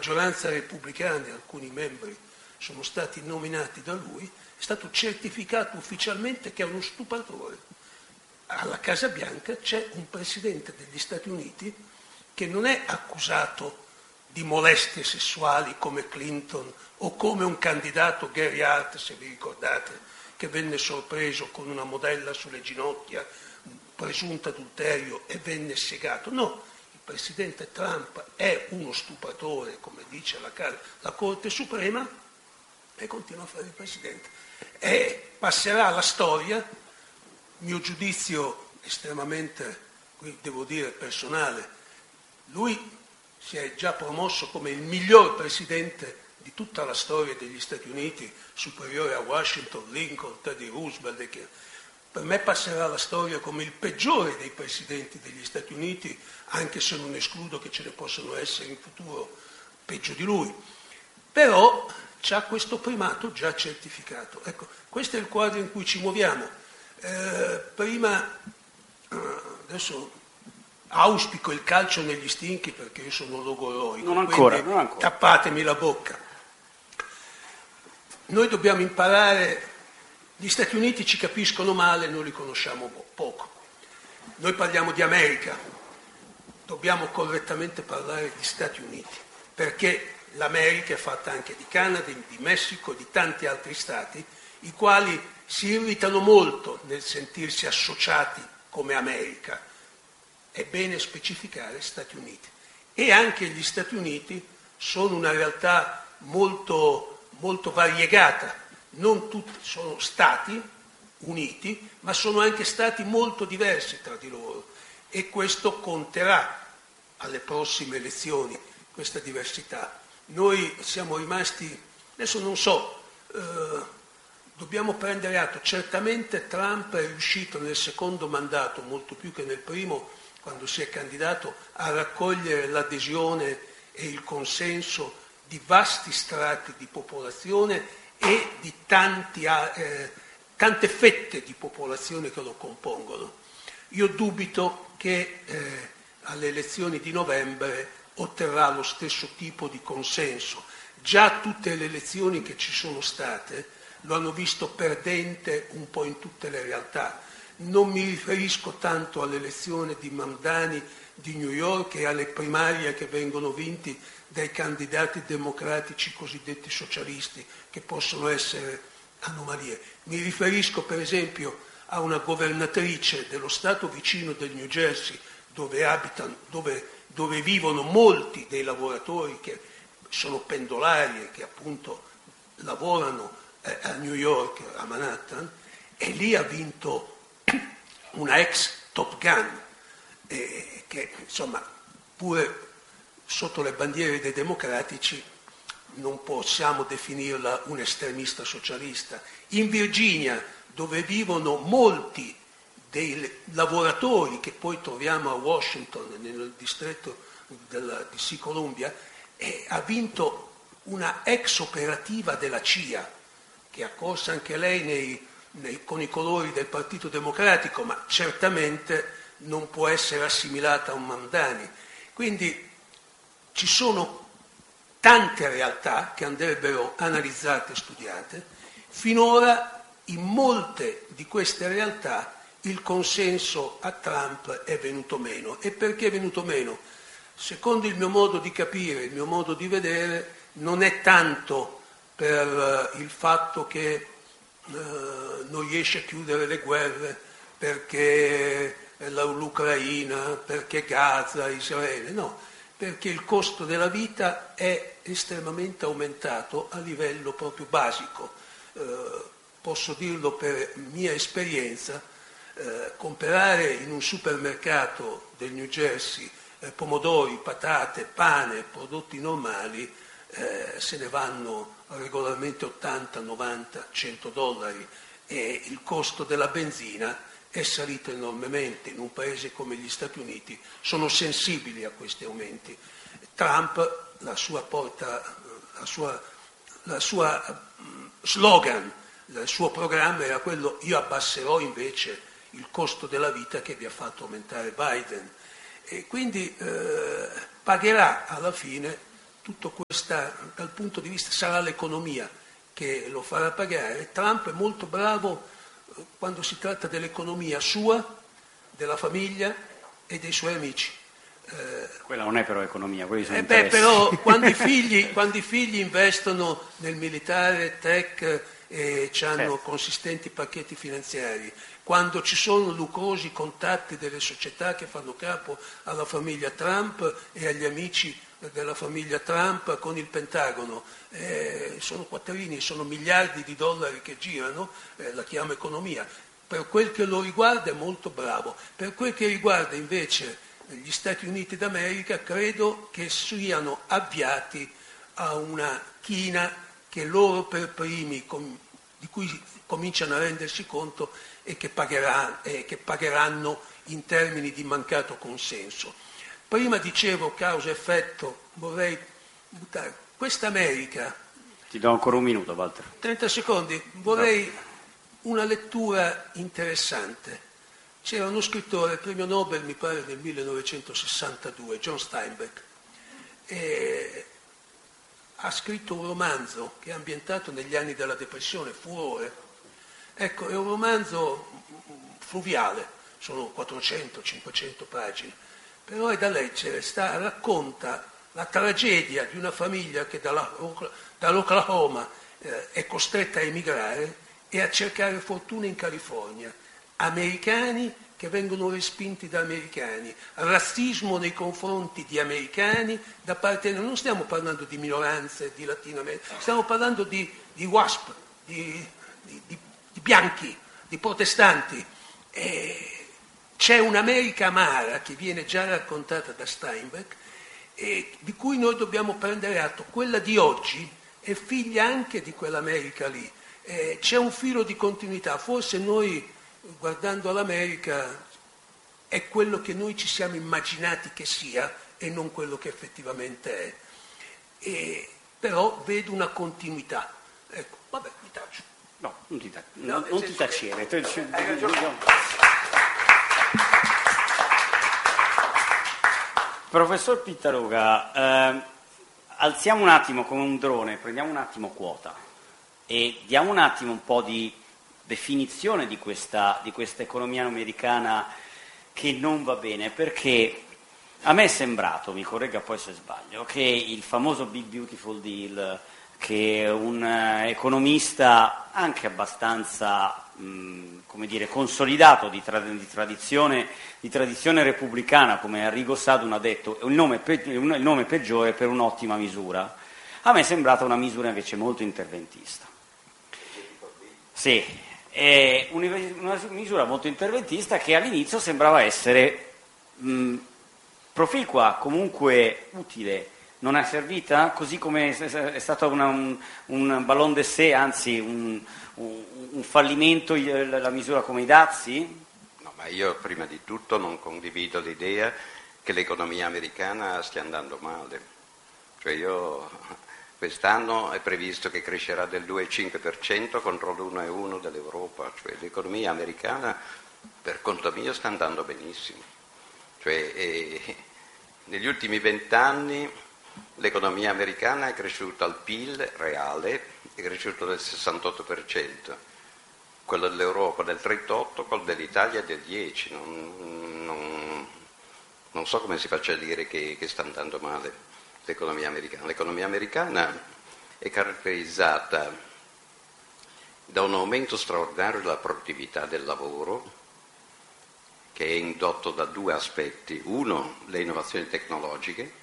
maggioranza repubblicana, alcuni membri sono stati nominati da lui, è stato certificato ufficialmente che è uno stupratore. Alla Casa Bianca c'è un presidente degli Stati Uniti che non è accusato di molestie sessuali come Clinton o come un candidato Gary Hart, se vi ricordate, che venne sorpreso con una modella sulle ginocchia, presunto adulterio, e venne segato. No, il presidente Trump è uno stupratore, come dice la Corte Suprema, e continua a fare il presidente. E passerà alla storia, mio giudizio estremamente, qui devo dire, personale. Lui si è già promosso come il miglior presidente di tutta la storia degli Stati Uniti, superiore a Washington, Lincoln, Teddy Roosevelt, che per me passerà alla storia come il peggiore dei presidenti degli Stati Uniti, anche se non escludo che ce ne possano essere in futuro peggio di lui. Però c'ha questo primato già certificato. Ecco, questo è il quadro in cui ci muoviamo. Adesso auspico il calcio negli stinchi perché io sono logoroico, non ancora. Tappatemi la bocca. Noi dobbiamo imparare, gli Stati Uniti ci capiscono male, noi li conosciamo poco. Noi parliamo di America, dobbiamo correttamente parlare di Stati Uniti, perché l'America è fatta anche di Canada, di Messico e di tanti altri stati, i quali si irritano molto nel sentirsi associati come America. È bene specificare Stati Uniti. E anche gli Stati Uniti sono una realtà molto, molto variegata. Non tutti sono stati uniti, ma sono anche stati molto diversi tra di loro. E questo conterà alle prossime elezioni, questa diversità. Noi siamo rimasti, adesso non so, dobbiamo prendere atto, certamente Trump è riuscito nel secondo mandato, molto più che nel primo, quando si è candidato, a raccogliere l'adesione e il consenso di vasti strati di popolazione e di tante fette di popolazione che lo compongono. Io dubito che alle elezioni di novembre otterrà lo stesso tipo di consenso. Già tutte le elezioni che ci sono state lo hanno visto perdente un po' in tutte le realtà. Non mi riferisco tanto all'elezione di Mamdani di New York e alle primarie che vengono vinti dai candidati democratici cosiddetti socialisti, che possono essere anomalie. Mi riferisco per esempio a una governatrice dello stato vicino del New Jersey, dove vivono molti dei lavoratori che sono pendolari e che appunto lavorano a New York, a Manhattan, e lì ha vinto una ex Top Gun, che insomma pure sotto le bandiere dei democratici non possiamo definirla un estremista socialista. In Virginia, dove vivono molti dei lavoratori che poi troviamo a Washington, nel distretto di DC Columbia, ha vinto una ex operativa della CIA, che ha corso anche lei con i colori del Partito Democratico, ma certamente non può essere assimilata a un Mamdani. Quindi ci sono tante realtà che andrebbero analizzate e studiate. Finora in molte di queste realtà il consenso a Trump è venuto meno. E perché è venuto meno? Secondo il mio modo di capire, il mio modo di vedere, non è tanto per il fatto che non riesce a chiudere le guerre, perché l'Ucraina, perché Gaza, Israele, no, perché il costo della vita è estremamente aumentato a livello proprio basico. Posso dirlo per mia esperienza, comprare in un supermercato del New Jersey pomodori, patate, pane, prodotti normali, se ne vanno regolarmente 80, 90, 100 dollari e il costo della benzina è salito enormemente. In un paese come gli Stati Uniti sono sensibili a questi aumenti. Trump, la sua slogan, il suo programma era quello: io abbasserò invece il costo della vita che vi ha fatto aumentare Biden. E quindi pagherà alla fine tutto dal punto di vista sarà l'economia che lo farà pagare. Trump è molto bravo quando si tratta dell'economia sua, della famiglia e dei suoi amici. Quella non è però economia, quelli sono interessi. Però quando i figli investono nel militare, tech e hanno consistenti pacchetti finanziari, quando ci sono lucrosi contatti delle società che fanno capo alla famiglia Trump e agli amici della famiglia Trump con il Pentagono, sono quattrini, sono miliardi di dollari che girano, la chiamo economia. Per quel che lo riguarda è molto bravo. Per quel che riguarda invece gli Stati Uniti d'America, credo che siano avviati a una china che loro per primi, di cui cominciano a rendersi conto e che pagheranno in termini di mancato consenso. Prima dicevo causa-effetto, vorrei buttare questa America. Ti do ancora un minuto, Walter. 30 secondi, vorrei una lettura interessante. C'era uno scrittore, premio Nobel mi pare nel 1962, John Steinbeck, e ha scritto un romanzo che è ambientato negli anni della Depressione, Furore. Ecco, è un romanzo fluviale, sono 400-500 pagine, però è da leggere, racconta la tragedia di una famiglia che dall'Oklahoma è costretta a emigrare e a cercare fortuna in California. Americani che vengono respinti da americani, razzismo nei confronti di americani da parte, non stiamo parlando di minoranze di Latino America, stiamo parlando di WASP, di bianchi, di protestanti. C'è un'America amara che viene già raccontata da Steinbeck e di cui noi dobbiamo prendere atto. Quella di oggi è figlia anche di quell'America lì. C'è un filo di continuità, forse noi guardando all'America è quello che noi ci siamo immaginati che sia e non quello che effettivamente è. Però vedo una continuità. Ecco, vabbè, mi taccio. No, non ti tacere. Professor Pittaluga, alziamo un attimo come un drone, prendiamo un attimo quota e diamo un attimo un po' di definizione di questa economia americana che non va bene, perché a me è sembrato, mi corregga poi se sbaglio, che il famoso Big Beautiful Deal, che un economista anche abbastanza consolidato di tradizione repubblicana come Arrigo Sacco ha detto è il nome peggiore per un'ottima misura. A me è sembrata una misura invece molto interventista. Sì, è una misura molto interventista che all'inizio sembrava essere proficua, comunque utile. Non è servita, così come è stato un ballon d'essai, anzi un fallimento la misura come i dazi? No, ma io prima di tutto non condivido l'idea che l'economia americana stia andando male. Cioè quest'anno è previsto che crescerà del 2,5% contro l'1,1% dell'Europa. Cioè l'economia americana, per conto mio, sta andando benissimo. Negli ultimi 20 anni l'economia americana è cresciuta, il PIL reale è cresciuto del 68%, quello dell'Europa del 38%, quello dell'Italia del 10%. Non so come si faccia a dire che sta andando male l'economia americana. L'economia americana è caratterizzata da un aumento straordinario della produttività del lavoro, che è indotto da due aspetti. Uno, le innovazioni tecnologiche,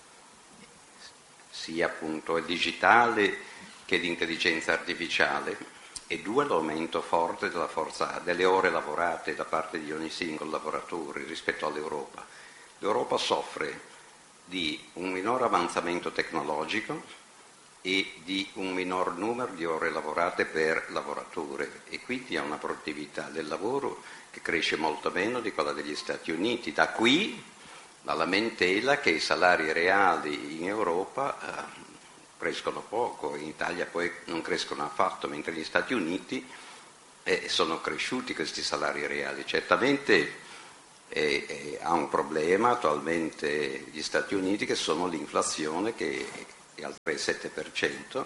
sia appunto il digitale che l'intelligenza artificiale, e due, l'aumento forte delle ore lavorate da parte di ogni singolo lavoratore rispetto all'Europa. L'Europa soffre di un minor avanzamento tecnologico e di un minor numero di ore lavorate per lavoratore, e quindi ha una produttività del lavoro che cresce molto meno di quella degli Stati Uniti. Da qui la lamentela che i salari reali in Europa crescono poco, in Italia poi non crescono affatto, mentre negli Stati Uniti sono cresciuti questi salari reali. Certamente ha un problema attualmente gli Stati Uniti, che sono l'inflazione che è al 3,7%,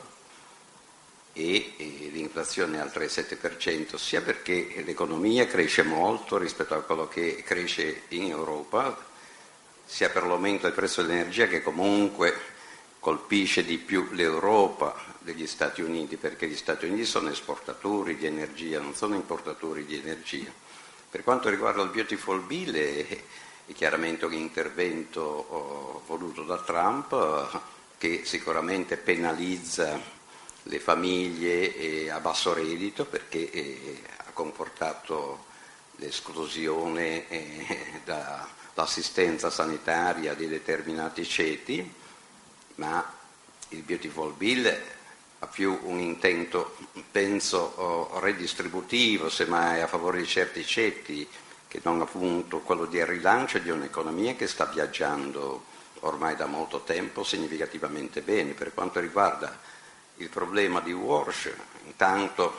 e l'inflazione è al 3,7% sia perché l'economia cresce molto rispetto a quello che cresce in Europa, sia per l'aumento del prezzo dell'energia, che comunque colpisce di più l'Europa degli Stati Uniti, perché gli Stati Uniti sono esportatori di energia, non sono importatori di energia. Per quanto riguarda il Beautiful Bill, è chiaramente un intervento voluto da Trump, che sicuramente penalizza le famiglie a basso reddito, perché ha comportato l'esclusione dall'assistenza sanitaria di determinati ceti, ma il Beautiful Bill ha più un intento, penso, redistributivo, semmai a favore di certi ceti, che non appunto quello di rilancio di un'economia che sta viaggiando ormai da molto tempo significativamente bene. Per quanto riguarda il problema di Walsh, intanto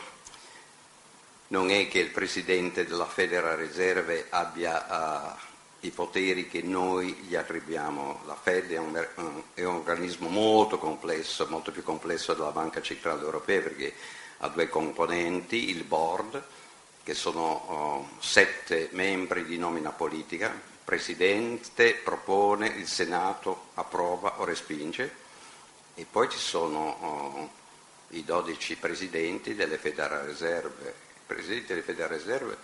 non è che il presidente della Federal Reserve abbia i poteri che noi gli attribuiamo. La Fed è un organismo molto complesso, molto più complesso della Banca Centrale Europea, perché ha due componenti: il board, che sono 7 membri di nomina politica, il presidente propone, il Senato approva o respinge, e poi ci sono i 12 presidenti delle Federal Reserve. I presidenti delle Federal Reserve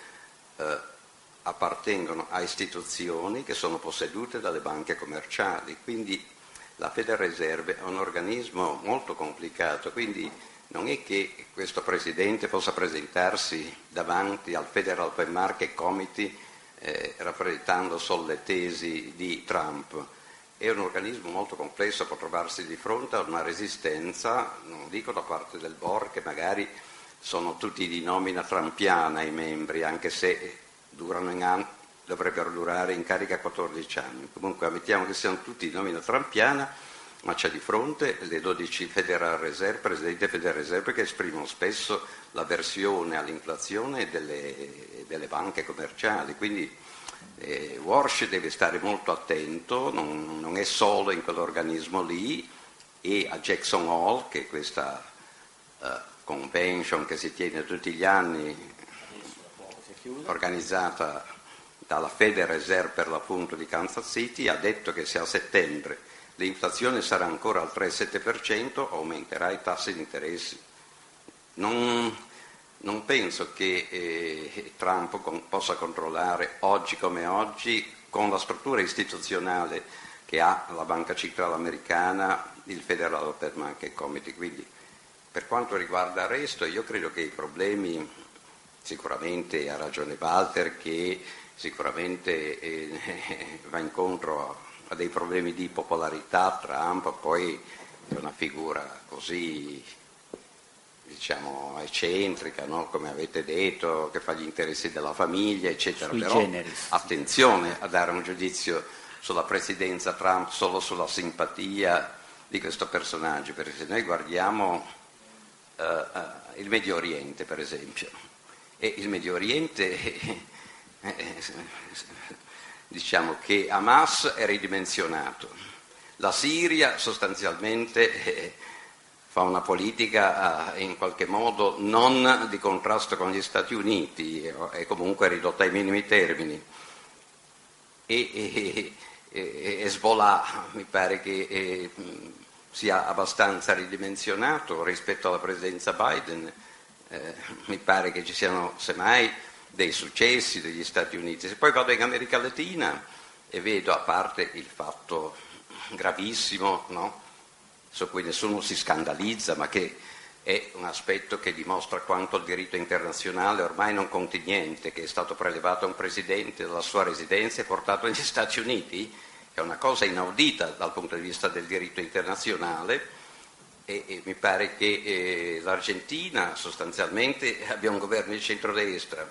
appartengono a istituzioni che sono possedute dalle banche commerciali, quindi la Federal Reserve è un organismo molto complicato, quindi non è che questo presidente possa presentarsi davanti al Federal Open Market Committee rappresentando solo le tesi di Trump. È un organismo molto complesso, può trovarsi di fronte a una resistenza, non dico da parte del board, che magari sono tutti di nomina trumpiana i membri, anche se dovrebbero durare in carica 14 anni. Comunque ammettiamo che siano tutti di nomina trumpiana, ma c'è di fronte le 12 Federal Reserve, presidenti Federal Reserve, che esprimono spesso l'avversione all'inflazione delle banche commerciali. Quindi Walsh deve stare molto attento, non è solo in quell'organismo lì, e a Jackson Hole, che è questa convention che si tiene tutti gli anni, organizzata dalla Federal Reserve per l'appunto di Kansas City, ha detto che se a settembre l'inflazione sarà ancora al 3,7%, aumenterà i tassi di interessi. Non penso che Trump possa controllare oggi come oggi, con la struttura istituzionale che ha la Banca Centrale Americana, il Federal Open Market Committee. Quindi, per quanto riguarda il resto, io credo che i problemi, sicuramente ha ragione Walter, che sicuramente va incontro a dei problemi di popolarità. Trump poi è una figura così, diciamo, eccentrica, no? Come avete detto, che fa gli interessi della famiglia, eccetera. Però attenzione a dare un giudizio sulla presidenza Trump solo sulla simpatia di questo personaggio, perché se noi guardiamo il Medio Oriente, per esempio, e il Medio Oriente diciamo che Hamas è ridimensionato, la Siria sostanzialmente fa una politica in qualche modo non di contrasto con gli Stati Uniti, è comunque ridotta ai minimi termini, e Hezbollah mi pare che sia abbastanza ridimensionato rispetto alla presidenza Biden. Mi pare che ci siano semmai dei successi degli Stati Uniti. Se poi vado in America Latina e vedo, a parte il fatto gravissimo, no? Su cui nessuno si scandalizza, ma che è un aspetto che dimostra quanto il diritto internazionale ormai non conti niente, che è stato prelevato un presidente dalla sua residenza e portato negli Stati Uniti, è una cosa inaudita dal punto di vista del diritto internazionale. E mi pare che l'Argentina sostanzialmente abbia un governo di centrodestra,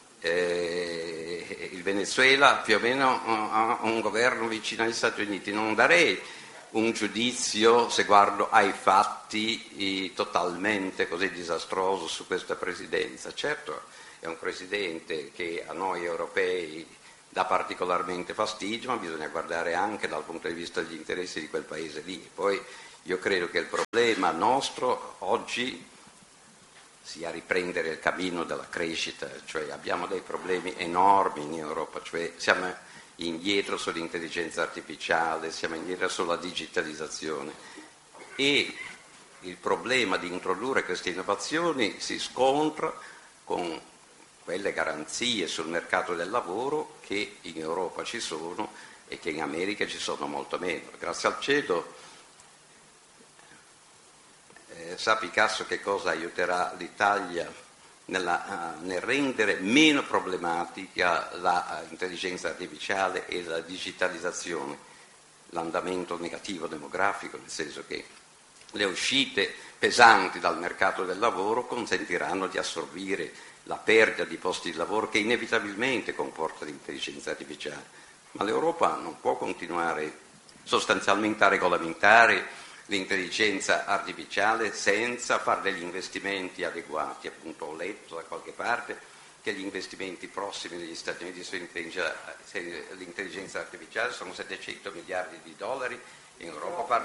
il Venezuela più o meno ha un governo vicino agli Stati Uniti. Non darei un giudizio, se guardo ai fatti, totalmente così disastroso su questa presidenza. Certo, è un presidente che a noi europei dà particolarmente fastidio, ma bisogna guardare anche dal punto di vista degli interessi di quel paese lì. Poi io credo che il problema nostro oggi sia riprendere il cammino della crescita, cioè abbiamo dei problemi enormi in Europa, cioè siamo indietro sull'intelligenza artificiale, siamo indietro sulla digitalizzazione e il problema di introdurre queste innovazioni si scontra con quelle garanzie sul mercato del lavoro che in Europa ci sono e che in America ci sono molto meno. Grazie al cielo sa Picasso che cosa aiuterà l'Italia nel rendere meno problematica l'intelligenza artificiale e la digitalizzazione, l'andamento negativo demografico, nel senso che le uscite pesanti dal mercato del lavoro consentiranno di assorbire la perdita di posti di lavoro che inevitabilmente comporta l'intelligenza artificiale. Ma l'Europa non può continuare sostanzialmente a regolamentare l'intelligenza artificiale senza fare degli investimenti adeguati. Appunto ho letto da qualche parte che gli investimenti prossimi degli Stati Uniti sull'intelligenza artificiale sono 700 miliardi di dollari, in Europa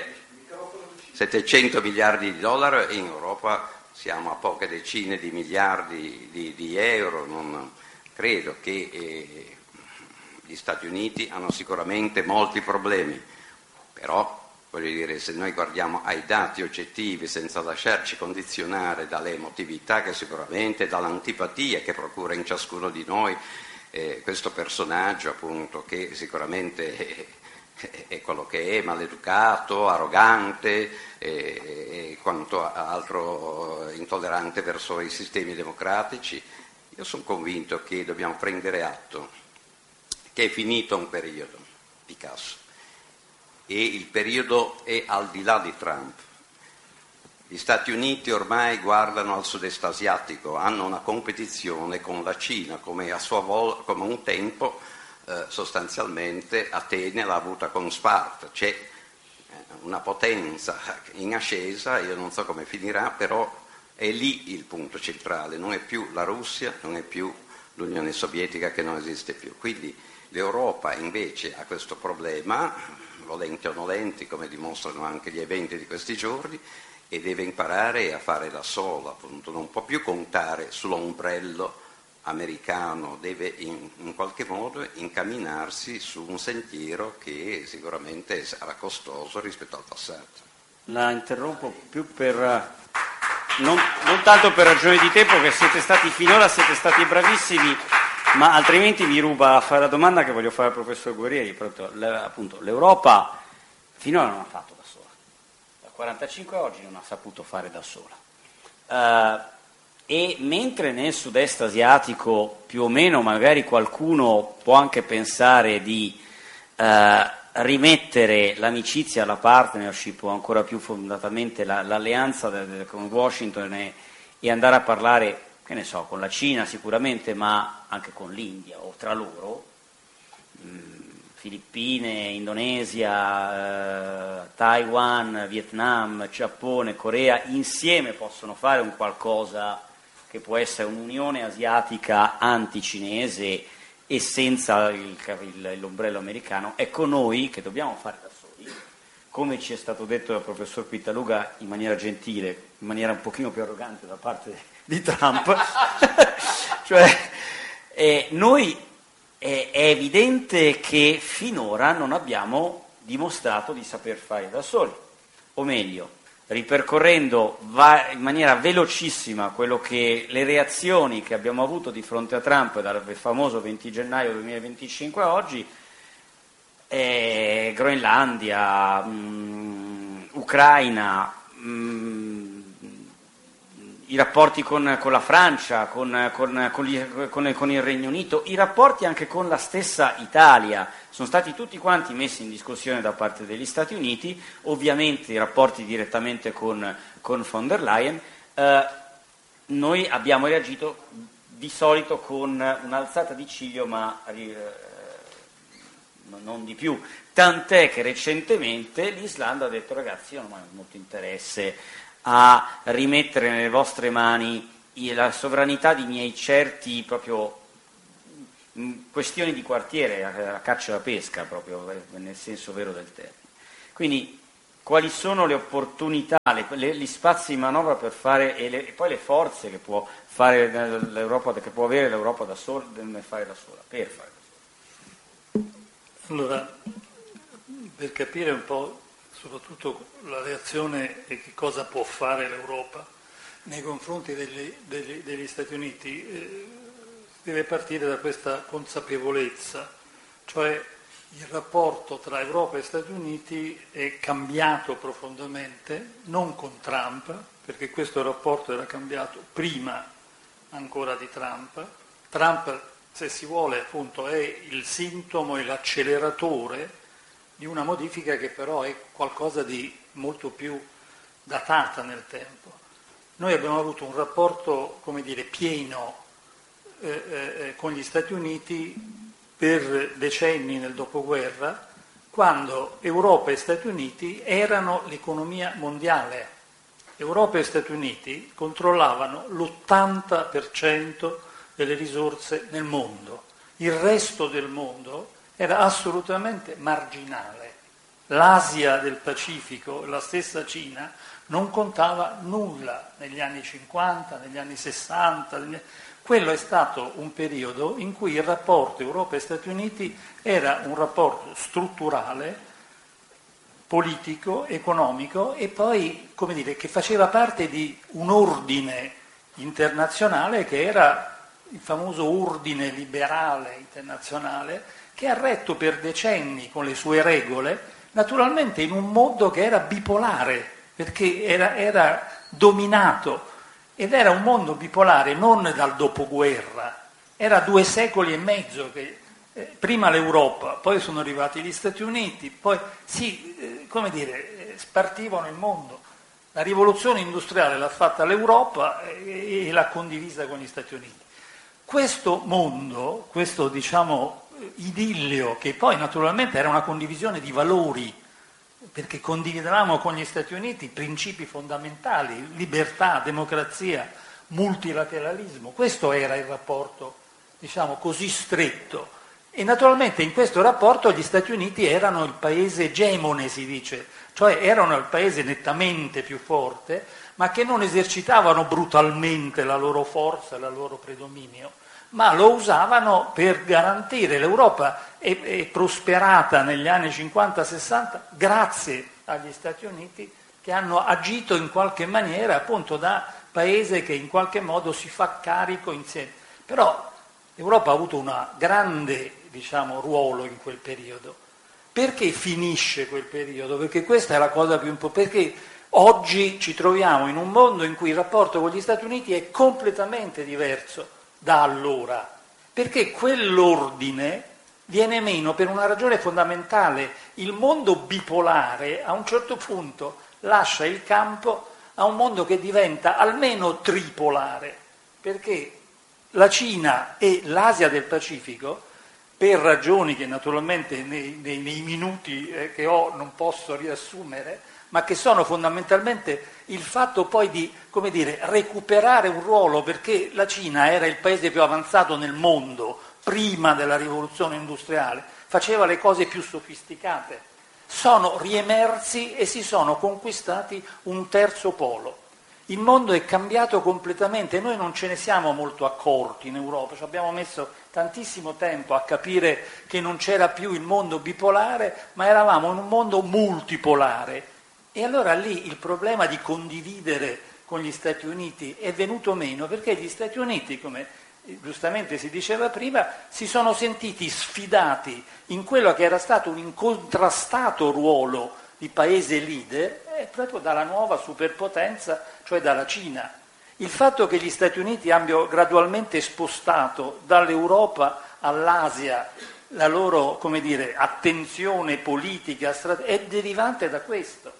700 miliardi di dollari, in Europa siamo a poche decine di miliardi di euro. Non credo che gli Stati Uniti hanno sicuramente molti problemi, però voglio dire, se noi guardiamo ai dati oggettivi senza lasciarci condizionare dalle emotività che sicuramente, dall'antipatia che procura in ciascuno di noi questo personaggio appunto che sicuramente è quello che è, maleducato, arrogante e quanto altro intollerante verso i sistemi democratici, io sono convinto che dobbiamo prendere atto che è finito un periodo, Picasso, e il periodo è al di là di Trump. Gli Stati Uniti ormai guardano al sud-est asiatico, hanno una competizione con la Cina, come a sua volta, come un tempo sostanzialmente Atene l'ha avuta con Sparta. C'è una potenza in ascesa, io non so come finirà, però è lì il punto centrale, non è più la Russia, non è più l'Unione Sovietica che non esiste più. Quindi l'Europa invece ha questo problema, volenti o nolenti, come dimostrano anche gli eventi di questi giorni, e deve imparare a fare da sola, appunto, non può più contare sull'ombrello americano, deve in qualche modo incamminarsi su un sentiero che sicuramente sarà costoso rispetto al passato. La interrompo più per non tanto per ragioni di tempo, che finora siete stati bravissimi, ma altrimenti mi ruba a fare la domanda che voglio fare al professor Guerrieri. Appunto, l'Europa finora non ha fatto da sola, da 45 a oggi non ha saputo fare da sola. E mentre nel sud-est asiatico più o meno magari qualcuno può anche pensare di rimettere l'amicizia, la partnership o ancora più fondatamente l'alleanza con Washington e andare a parlare, che ne so, con la Cina sicuramente, ma anche con l'India o tra loro, Filippine, Indonesia, Taiwan, Vietnam, Giappone, Corea, insieme possono fare un qualcosa che può essere un'unione asiatica anticinese e senza l'ombrello americano. Ecco noi che dobbiamo fare da soli, come ci è stato detto dal professor Pittaluga in maniera gentile, in maniera un pochino più arrogante da parte di Trump, cioè noi è evidente che finora non abbiamo dimostrato di saper fare da soli, o meglio, ripercorrendo in maniera velocissima le reazioni che abbiamo avuto di fronte a Trump dal famoso 20 gennaio 2025 a oggi, Groenlandia, Ucraina, i rapporti con la Francia, con il Regno Unito, i rapporti anche con la stessa Italia sono stati tutti quanti messi in discussione da parte degli Stati Uniti, ovviamente i rapporti direttamente con von der Leyen. Noi abbiamo reagito di solito con un'alzata di ciglio, ma non di più, tant'è che recentemente l'Islanda ha detto: ragazzi, io non ho molto interesse a rimettere nelle vostre mani la sovranità di miei certi proprio questioni di quartiere, la caccia e la pesca proprio, nel senso vero del termine. Quindi quali sono le opportunità, gli spazi di manovra per fare, e poi le forze che può fare l'Europa, che può avere l'Europa da sola, per fare da sola. Allora, per capire un po' soprattutto la reazione e che cosa può fare l'Europa nei confronti degli Stati Uniti, deve partire da questa consapevolezza, cioè il rapporto tra Europa e Stati Uniti è cambiato profondamente, non con Trump, perché questo rapporto era cambiato prima ancora di Trump. Trump, se si vuole, appunto, è il sintomo e l'acceleratore di una modifica che però è qualcosa di molto più datata nel tempo. Noi abbiamo avuto un rapporto, come dire, pieno con gli Stati Uniti per decenni nel dopoguerra, quando Europa e Stati Uniti erano l'economia mondiale. Europa e Stati Uniti controllavano l'80% delle risorse nel mondo. Il resto del mondo era assolutamente marginale. L'Asia del Pacifico, la stessa Cina, non contava nulla negli anni 50, negli anni 60. Quello è stato un periodo in cui il rapporto Europa e Stati Uniti era un rapporto strutturale, politico, economico e poi, come dire, che faceva parte di un ordine internazionale che era il famoso ordine liberale internazionale che ha retto per decenni con le sue regole, naturalmente in un mondo che era bipolare, perché era dominato. Ed era un mondo bipolare non dal dopoguerra, era 2 secoli e mezzo che prima l'Europa, poi sono arrivati gli Stati Uniti, poi spartivano il mondo. La rivoluzione industriale l'ha fatta l'Europa e l'ha condivisa con gli Stati Uniti. Questo mondo, questo idillio, che poi naturalmente era una condivisione di valori, perché condividevamo con gli Stati Uniti principi fondamentali, libertà, democrazia, multilateralismo. Questo era il rapporto, così stretto. E naturalmente in questo rapporto gli Stati Uniti erano il paese egemone, si dice, cioè erano il paese nettamente più forte, ma che non esercitavano brutalmente la loro forza, il loro predominio, ma lo usavano per garantire. L'Europa è prosperata negli anni 50-60 grazie agli Stati Uniti, che hanno agito in qualche maniera appunto da paese che in qualche modo si fa carico insieme. Però l'Europa ha avuto un grande ruolo in quel periodo. Perché finisce quel periodo? Perché questa è la cosa più importante, perché oggi ci troviamo in un mondo in cui il rapporto con gli Stati Uniti è completamente diverso da allora, perché quell'ordine viene meno per una ragione fondamentale. Il mondo bipolare a un certo punto lascia il campo a un mondo che diventa almeno tripolare, perché la Cina e l'Asia del Pacifico, per ragioni che naturalmente nei minuti che ho non posso riassumere, ma che sono fondamentalmente il fatto poi di, recuperare un ruolo, perché la Cina era il paese più avanzato nel mondo prima della rivoluzione industriale, faceva le cose più sofisticate, sono riemersi e si sono conquistati un terzo polo. Il mondo è cambiato completamente, noi non ce ne siamo molto accorti in Europa, ci abbiamo messo tantissimo tempo a capire che non c'era più il mondo bipolare, ma eravamo in un mondo multipolare. E allora lì il problema di condividere con gli Stati Uniti è venuto meno, perché gli Stati Uniti, come giustamente si diceva prima, si sono sentiti sfidati in quello che era stato un incontrastato ruolo di paese leader proprio dalla nuova superpotenza, cioè dalla Cina. Il fatto che gli Stati Uniti abbiano gradualmente spostato dall'Europa all'Asia la loro, attenzione politica è derivante da questo.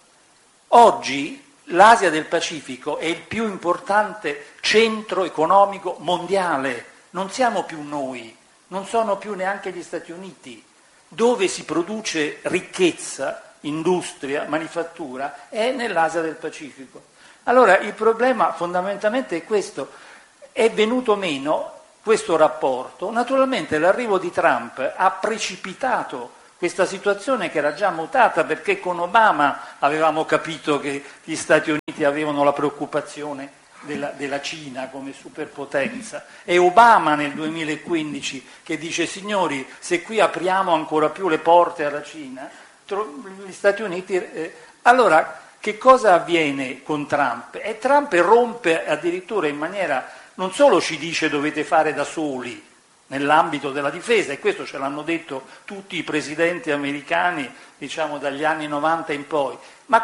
Oggi l'Asia del Pacifico è il più importante centro economico mondiale, non siamo più noi, non sono più neanche gli Stati Uniti. Dove si produce ricchezza, industria, manifattura, è nell'Asia del Pacifico. Allora il problema fondamentalmente è questo, è venuto meno questo rapporto, naturalmente l'arrivo di Trump ha precipitato questa situazione che era già mutata, perché con Obama avevamo capito che gli Stati Uniti avevano la preoccupazione della Cina come superpotenza. È Obama nel 2015 che dice: signori, se qui apriamo ancora più le porte alla Cina, gli Stati Uniti... Allora, che cosa avviene con Trump? E Trump rompe addirittura in maniera... non solo ci dice dovete fare da soli nell'ambito della difesa, e questo ce l'hanno detto tutti i presidenti americani, diciamo dagli anni 90 in poi, ma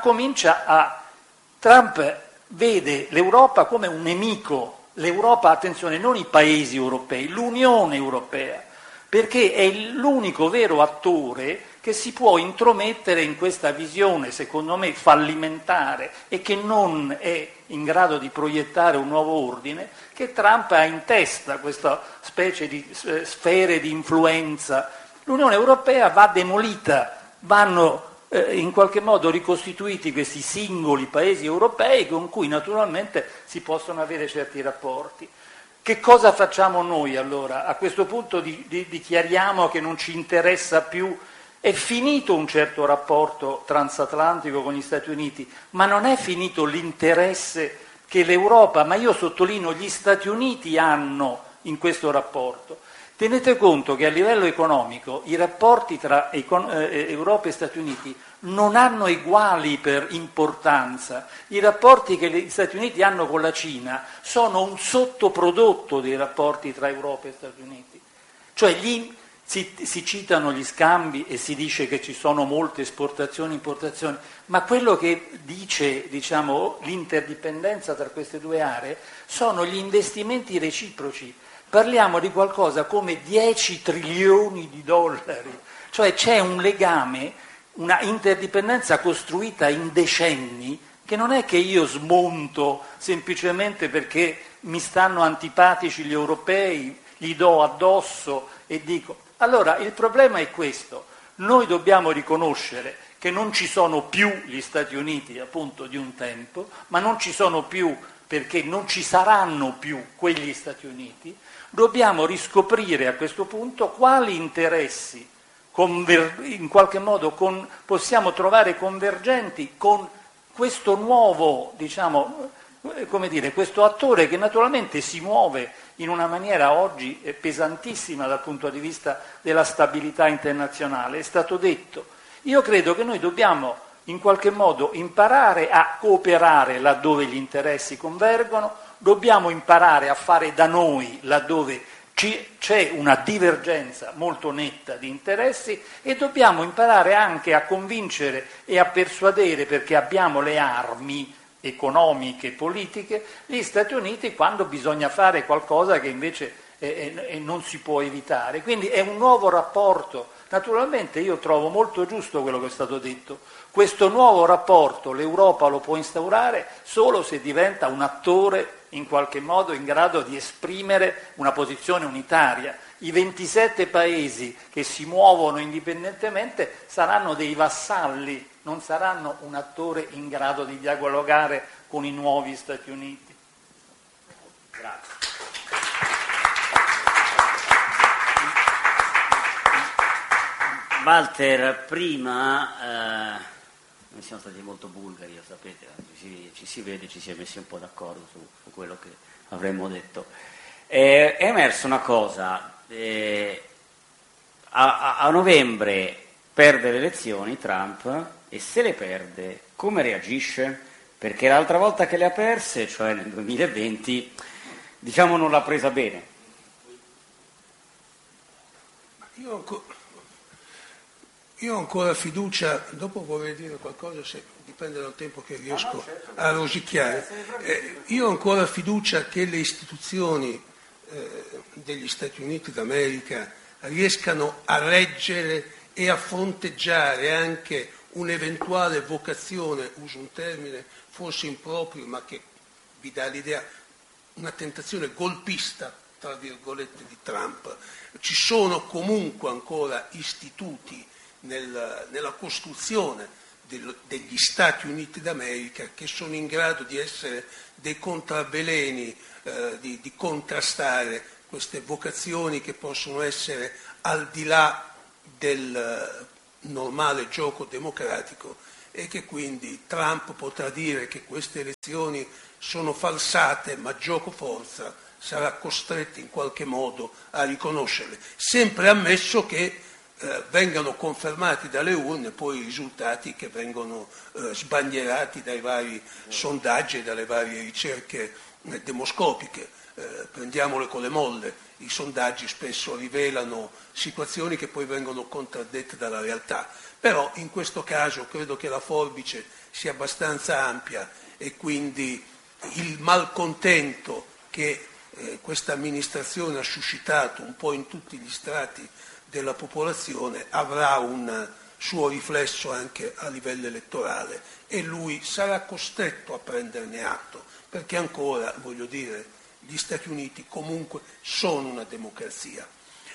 Trump vede l'Europa come un nemico. L'Europa, attenzione, non i paesi europei, l'Unione Europea, perché è l'unico vero attore che si può intromettere in questa visione, secondo me, fallimentare e che non è in grado di proiettare un nuovo ordine, che Trump ha in testa, questa specie di sfere di influenza. L'Unione Europea va demolita, vanno in qualche modo ricostituiti questi singoli paesi europei con cui naturalmente si possono avere certi rapporti. Che cosa facciamo noi allora? A questo punto dichiariamo che non ci interessa più. È finito un certo rapporto transatlantico con gli Stati Uniti, ma non è finito l'interesse che l'Europa, ma io sottolineo gli Stati Uniti, hanno in questo rapporto. Tenete conto che a livello economico i rapporti tra Europa e Stati Uniti non hanno eguali per importanza. I rapporti che gli Stati Uniti hanno con la Cina sono un sottoprodotto dei rapporti tra Europa e Stati Uniti. Cioè si citano gli scambi e si dice che ci sono molte esportazioni e importazioni, ma quello che dice, diciamo, l'interdipendenza tra queste due aree sono gli investimenti reciproci. Parliamo di qualcosa come 10 trilioni di dollari, cioè c'è un legame, una interdipendenza costruita in decenni, che non è che io smonto semplicemente perché mi stanno antipatici gli europei, gli do addosso e dico... Allora il problema è questo: noi dobbiamo riconoscere che non ci sono più gli Stati Uniti appunto di un tempo, ma non ci sono più perché non ci saranno più quegli Stati Uniti. Dobbiamo riscoprire a questo punto quali interessi in qualche modo possiamo trovare convergenti con questo nuovo, diciamo, come dire, questo attore che naturalmente si muove in una maniera oggi pesantissima dal punto di vista della stabilità internazionale. È stato detto. Io credo che noi dobbiamo in qualche modo imparare a cooperare laddove gli interessi convergono, dobbiamo imparare a fare da noi laddove c'è una divergenza molto netta di interessi, e dobbiamo imparare anche a convincere e a persuadere, perché abbiamo le armi economiche e politiche, gli Stati Uniti quando bisogna fare qualcosa che invece non si può evitare. Quindi è un nuovo rapporto. Naturalmente io trovo molto giusto quello che è stato detto. Questo nuovo rapporto l'Europa lo può instaurare solo se diventa un attore in qualche modo in grado di esprimere una posizione unitaria. I 27 paesi che si muovono indipendentemente saranno dei vassalli, non saranno un attore in grado di dialogare con i nuovi Stati Uniti. Grazie. Walter, prima noi siamo stati molto bulgari, lo sapete, ci si vede, ci si è messi un po' d'accordo su quello che avremmo detto. È emersa una cosa, a novembre perde le elezioni Trump, e se le perde come reagisce? Perché l'altra volta che le ha perse, cioè nel 2020, diciamo non l'ha presa bene. Io ho ancora fiducia, dopo vorrei dire qualcosa, se dipende dal tempo che riesco a rosicchiare. Io ho ancora fiducia che le istituzioni degli Stati Uniti d'America riescano a reggere e a fronteggiare anche un'eventuale vocazione, uso un termine forse improprio, ma che vi dà l'idea, una tentazione golpista, tra virgolette, di Trump. Ci sono comunque ancora istituti nella costruzione degli Stati Uniti d'America che sono in grado di essere dei contravveleni, di contrastare queste vocazioni che possono essere al di là del normale gioco democratico e che quindi Trump potrà dire che queste elezioni sono falsate, ma gioco forza sarà costretto in qualche modo a riconoscerle, sempre ammesso che vengano confermati dalle urne poi i risultati che vengono sbandierati dai vari sondaggi e dalle varie ricerche demoscopiche. Prendiamole con le molle, i sondaggi spesso rivelano situazioni che poi vengono contraddette dalla realtà, però in questo caso credo che la forbice sia abbastanza ampia e quindi il malcontento che questa amministrazione ha suscitato un po' in tutti gli strati della popolazione avrà un suo riflesso anche a livello elettorale e lui sarà costretto a prenderne atto, perché ancora, voglio dire, gli Stati Uniti comunque sono una democrazia.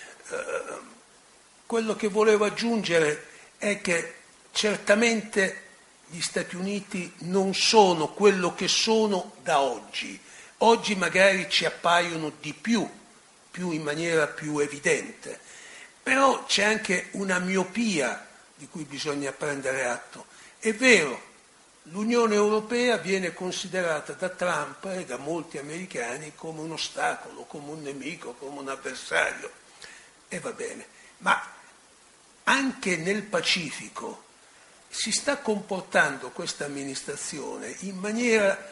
Quello che volevo aggiungere è che certamente gli Stati Uniti non sono quello che sono da oggi. Oggi magari ci appaiono di più in maniera più evidente, però c'è anche una miopia di cui bisogna prendere atto. È vero, l'Unione Europea viene considerata da Trump e da molti americani come un ostacolo, come un nemico, come un avversario, e va bene, ma anche nel Pacifico si sta comportando questa amministrazione in maniera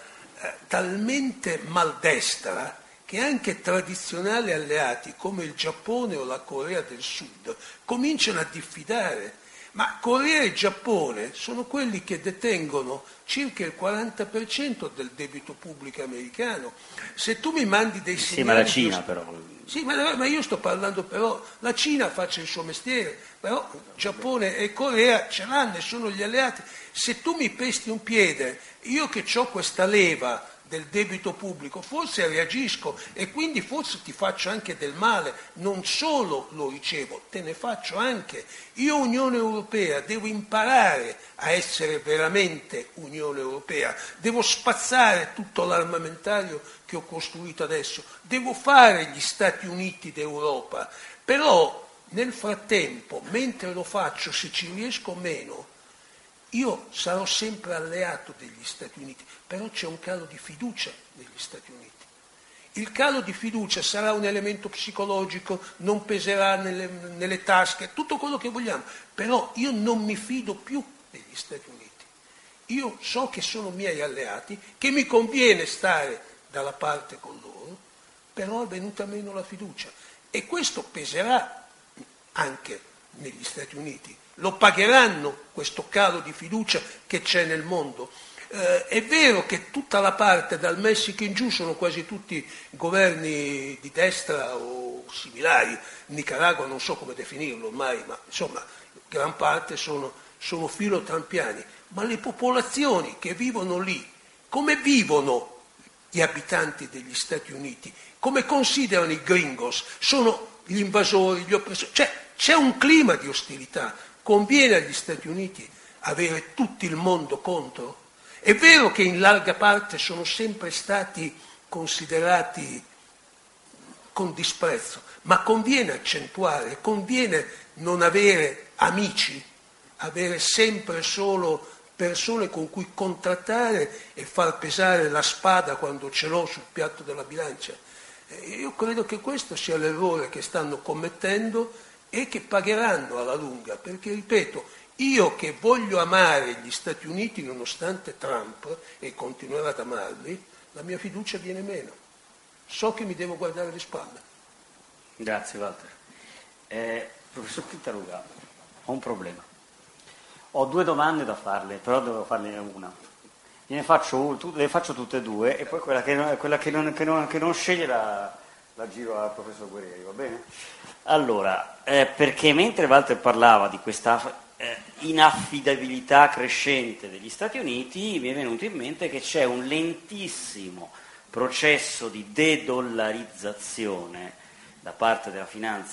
talmente maldestra che anche tradizionali alleati come il Giappone o la Corea del Sud cominciano a diffidare. Ma Corea e Giappone sono quelli che detengono circa il 40% del debito pubblico americano. Se tu mi mandi dei segnali... Insieme alla Cina però. Sì, ma io sto parlando però, la Cina faccia il suo mestiere, però Giappone e Corea ce l'hanno e sono gli alleati. Se tu mi pesti un piede, io che ho questa leva del debito pubblico, forse reagisco e quindi forse ti faccio anche del male, non solo lo ricevo, te ne faccio anche. Io Unione Europea devo imparare a essere veramente Unione Europea, devo spazzare tutto l'armamentario che ho costruito adesso, devo fare gli Stati Uniti d'Europa, però nel frattempo, mentre lo faccio, se ci riesco o meno, io sarò sempre alleato degli Stati Uniti, però c'è un calo di fiducia negli Stati Uniti. Il calo di fiducia sarà un elemento psicologico, non peserà nelle tasche, tutto quello che vogliamo, però io non mi fido più degli Stati Uniti. Io so che sono miei alleati, che mi conviene stare dalla parte con loro, però è venuta meno la fiducia e questo peserà anche negli Stati Uniti. Lo pagheranno questo calo di fiducia che c'è nel mondo. È vero che tutta la parte dal Messico in giù sono quasi tutti governi di destra o similari, Nicaragua non so come definirlo ormai, ma insomma gran parte sono filo trampiani, ma le popolazioni che vivono lì, come vivono gli abitanti degli Stati Uniti, come considerano i gringos, sono gli invasori, gli oppressori, cioè c'è un clima di ostilità. Conviene agli Stati Uniti avere tutto il mondo contro? È vero che in larga parte sono sempre stati considerati con disprezzo, ma conviene accentuare, conviene non avere amici, avere sempre solo persone con cui contrattare e far pesare la spada quando ce l'ho sul piatto della bilancia. Io credo che questo sia l'errore che stanno commettendo e che pagheranno alla lunga, perché ripeto, io che voglio amare gli Stati Uniti nonostante Trump e continuerò ad amarli, la mia fiducia viene meno. So che mi devo guardare le spalle. Grazie Walter. Professor Pintaruga, ho un problema. Ho due domande da farle, però devo farne una. Le faccio tutte e due e poi quella che non sceglie la giro al professor Guerrieri, va bene? Allora, perché mentre Walter parlava di questa inaffidabilità crescente degli Stati Uniti, mi è venuto in mente che c'è un lentissimo processo di de-dollarizzazione da parte della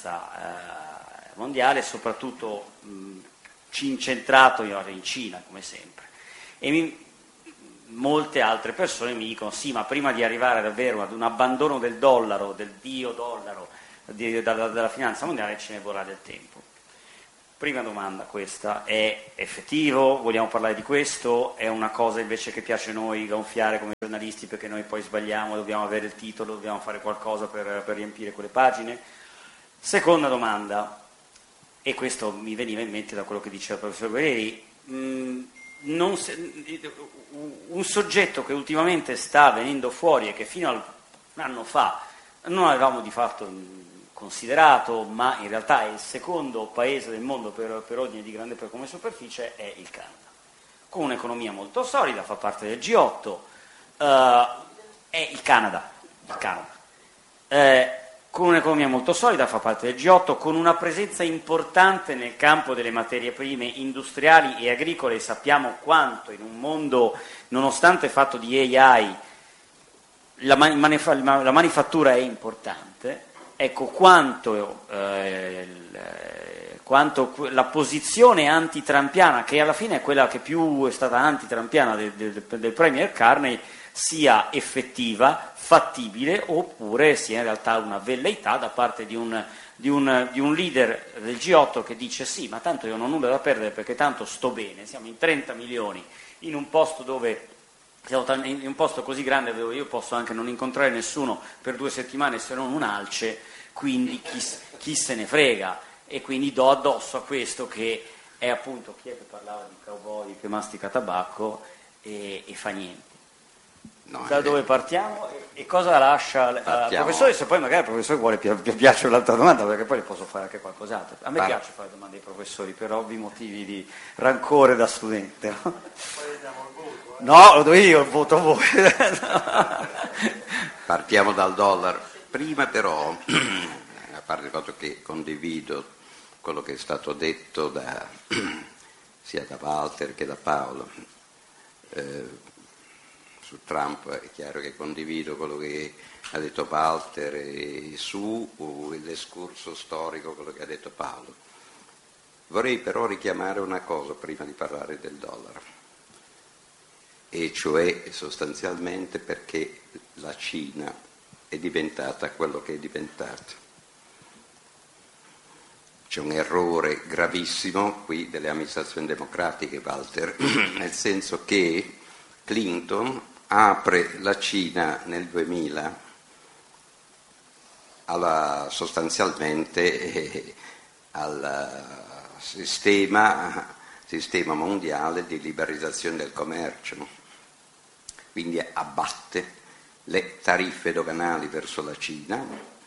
finanza mondiale, soprattutto incentrato in Cina, come sempre. E molte altre persone mi dicono sì, ma prima di arrivare davvero ad un abbandono del dollaro, del dio dollaro, dalla finanza mondiale, ce ne vorrà del tempo. Prima domanda questa, è effettivo? Vogliamo parlare di questo? È una cosa invece che piace a noi gonfiare come giornalisti perché noi poi sbagliamo, dobbiamo avere il titolo, dobbiamo fare qualcosa per riempire quelle pagine? Seconda domanda, e questo mi veniva in mente da quello che diceva il professor Guerrieri, un soggetto che ultimamente sta venendo fuori e che fino a un anno fa non avevamo di fatto considerato, ma in realtà è il secondo paese del mondo per ordine di grandezza come superficie, è il Canada, con un'economia molto solida, fa parte del G8, è il Canada. Con un'economia molto solida, fa parte del G8, con una presenza importante nel campo delle materie prime industriali e agricole. Sappiamo quanto in un mondo, nonostante fatto di AI, la manifattura è importante. Ecco quanto la posizione antitrampiana, che alla fine è quella che più è stata antitrampiana del Premier Carney, sia effettiva, fattibile, oppure sia in realtà una velleità da parte di un leader del G8 che dice sì, ma tanto io non ho nulla da perdere perché tanto sto bene, siamo in 30 milioni in un posto in un posto così grande dove io posso anche non incontrare nessuno per 2 settimane se non un alce, quindi chi se ne frega, e quindi do addosso a questo che è appunto chi è che parlava di cowboy che mastica tabacco e fa niente. No, da dove partiamo e cosa lascia al professore? Se poi magari il professore vuole piace un'altra domanda, perché poi le posso fare anche qualcos'altro. A me piace fare domande ai professori per ovvi motivi di rancore da studente. No? Poi diamo il voto. No, lo do io il voto a voi. Partiamo dal dollaro. Prima però, a parte il fatto che condivido quello che è stato detto sia da Walter che da Paolo, su Trump è chiaro che condivido quello che ha detto Walter e l'escurso storico, quello che ha detto Paolo. Vorrei però richiamare una cosa prima di parlare del dollaro, e cioè sostanzialmente perché la Cina è diventata quello che è diventata. C'è un errore gravissimo qui delle amministrazioni democratiche, Walter, nel senso che Clinton apre la Cina nel 2000 sostanzialmente al sistema mondiale di liberalizzazione del commercio, quindi abbatte le tariffe doganali verso la Cina.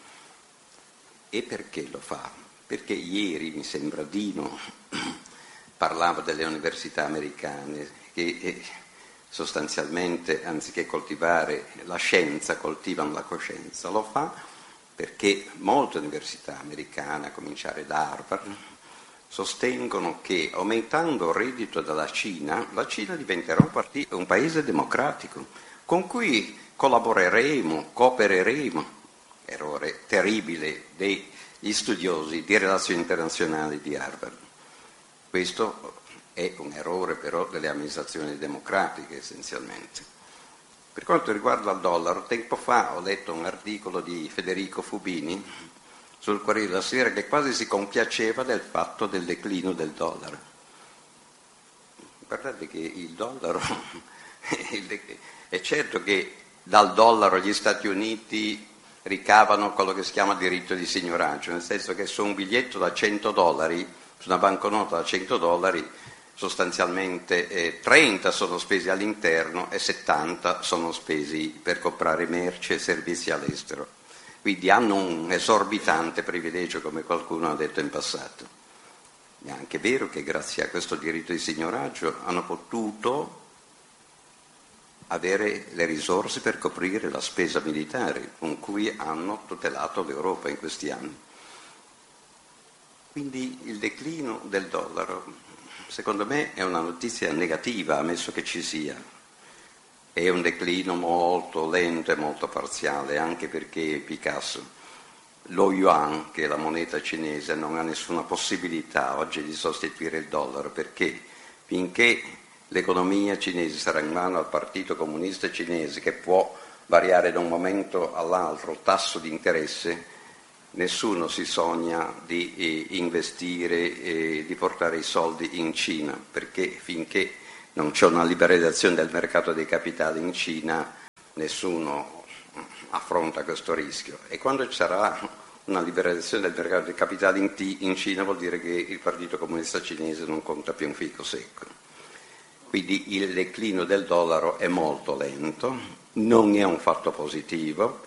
E perché lo fa? Perché ieri, mi sembra, Dino parlava delle università americane che sostanzialmente, anziché coltivare la scienza, coltivano la coscienza. Lo fa perché molte università americane, a cominciare da Harvard, sostengono che aumentando il reddito dalla Cina, la Cina diventerà un paese democratico con cui coopereremo, errore terribile degli studiosi di relazioni internazionali di Harvard. Questo è un errore però delle amministrazioni democratiche essenzialmente. Per quanto riguarda il dollaro, tempo fa ho letto un articolo di Federico Fubini sul Corriere della Sera che quasi si compiaceva del fatto del declino del dollaro. Guardate che il dollaro, è certo che dal dollaro gli Stati Uniti ricavano quello che si chiama diritto di signoraggio, nel senso che su un biglietto da $100, su una banconota da $100, sostanzialmente 30 sono spesi all'interno e 70 sono spesi per comprare merci e servizi all'estero. Quindi hanno un esorbitante privilegio, come qualcuno ha detto in passato. È anche vero che grazie a questo diritto di signoraggio hanno potuto avere le risorse per coprire la spesa militare con cui hanno tutelato l'Europa in questi anni. Quindi il declino del dollaro, secondo me, è una notizia negativa, ammesso che ci sia. È un declino molto lento e molto parziale, anche perché Picasso, lo yuan, che è la moneta cinese, non ha nessuna possibilità oggi di sostituire il dollaro, perché finché l'economia cinese sarà in mano al Partito Comunista Cinese, che può variare da un momento all'altro il tasso di interesse, nessuno si sogna di investire, di portare i soldi in Cina, perché finché non c'è una liberalizzazione del mercato dei capitali in Cina, nessuno affronta questo rischio. E quando ci sarà una liberalizzazione del mercato dei capitali in Cina, vuol dire che il Partito Comunista Cinese non conta più un fico secco. Quindi il declino del dollaro è molto lento, non è un fatto positivo,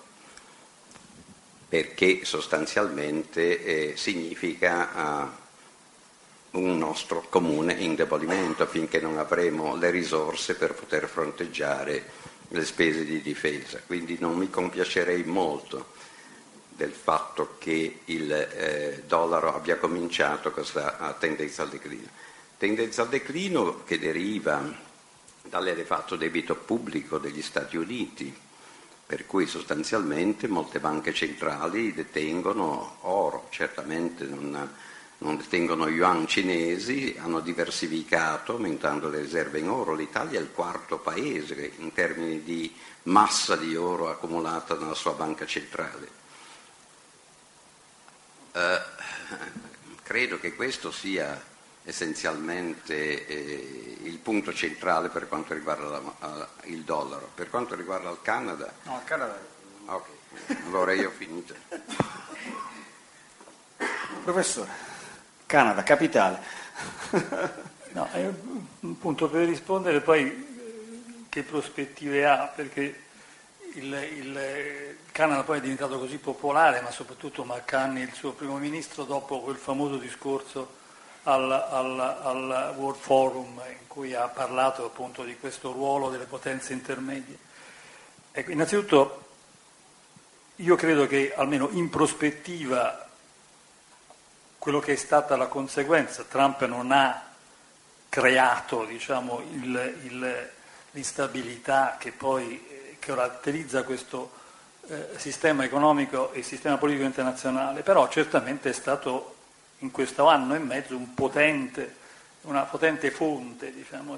perché sostanzialmente significa un nostro comune indebolimento finché non avremo le risorse per poter fronteggiare le spese di difesa. Quindi non mi compiacerei molto del fatto che il dollaro abbia cominciato questa tendenza al declino. Tendenza al declino che deriva dall'elevato debito pubblico degli Stati Uniti, per cui sostanzialmente molte banche centrali detengono oro, certamente non detengono yuan cinesi, hanno diversificato aumentando le riserve in oro. L'Italia è il quarto paese in termini di massa di oro accumulata nella sua banca centrale. Credo che questo sia essenzialmente il punto centrale per quanto riguarda il dollaro. Per quanto riguarda il Canada... No, il Canada... Ok, allora io ho finito. Professore, Canada, capitale. No, appunto per rispondere poi che prospettive ha, perché il Canada poi è diventato così popolare, ma soprattutto McCartney, il suo primo ministro, dopo quel famoso discorso al World Forum in cui ha parlato appunto di questo ruolo delle potenze intermedie. Ecco, innanzitutto io credo che almeno in prospettiva quello che è stata la conseguenza, Trump non ha creato, diciamo, l'instabilità che poi caratterizza questo sistema economico e sistema politico internazionale, però certamente è stato in questo anno e mezzo una potente fonte, diciamo,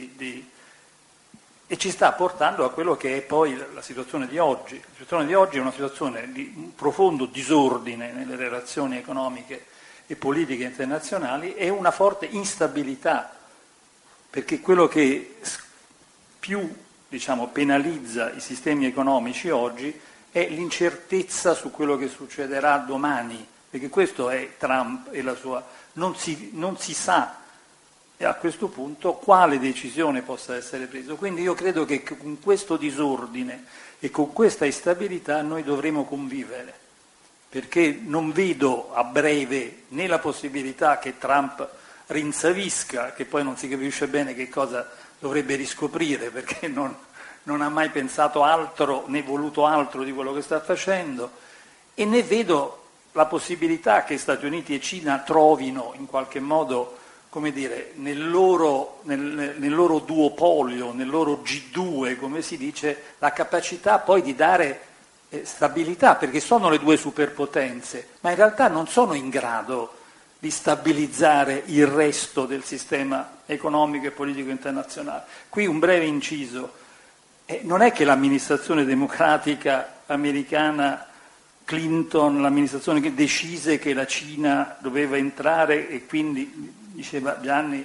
e ci sta portando a quello che è poi la situazione di oggi. La situazione di oggi è una situazione di un profondo disordine nelle relazioni economiche e politiche internazionali e una forte instabilità, perché quello che più, diciamo, penalizza i sistemi economici oggi è l'incertezza su quello che succederà domani, perché questo è Trump e la sua... Non si sa a questo punto quale decisione possa essere presa. Quindi io credo che con questo disordine e con questa instabilità noi dovremo convivere, perché non vedo a breve né la possibilità che Trump rinsavisca, che poi non si capisce bene che cosa dovrebbe riscoprire, perché non ha mai pensato altro né voluto altro di quello che sta facendo, e né vedo la possibilità che Stati Uniti e Cina trovino in qualche modo, come dire, nel loro duopolio, nel loro G2, come si dice, la capacità poi di dare stabilità, perché sono le due superpotenze, ma in realtà non sono in grado di stabilizzare il resto del sistema economico e politico internazionale. Qui un breve inciso. Non è che l'amministrazione democratica americana Clinton, l'amministrazione che decise che la Cina doveva entrare e quindi, diceva Gianni,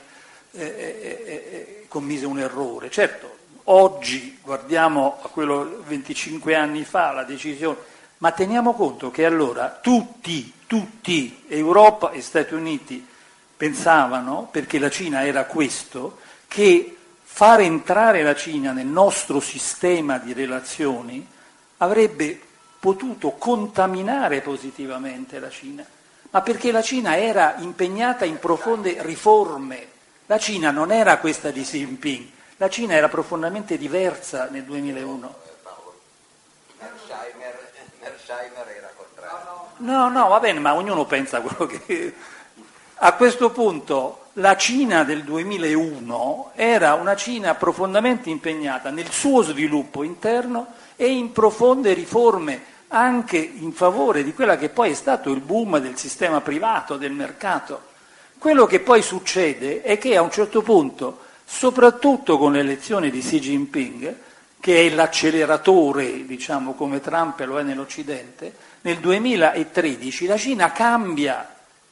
commise un errore. Certo, oggi guardiamo a quello 25 anni fa, la decisione, ma teniamo conto che allora tutti, Europa e Stati Uniti, pensavano, perché la Cina era questo, che far entrare la Cina nel nostro sistema di relazioni avrebbe potuto contaminare positivamente la Cina, ma perché la Cina era impegnata in profonde riforme. La Cina non era questa di Xi Jinping, la Cina era profondamente diversa nel 2001. Mearsheimer era contrario. No, va bene, ma ognuno pensa quello che... A questo punto la Cina del 2001 era una Cina profondamente impegnata nel suo sviluppo interno e in profonde riforme anche in favore di quella che poi è stato il boom del sistema privato, del mercato. Quello che poi succede è che a un certo punto soprattutto con l'elezione di Xi Jinping, che è l'acceleratore, diciamo, come Trump lo è nell'Occidente. Nel 2013 la Cina cambia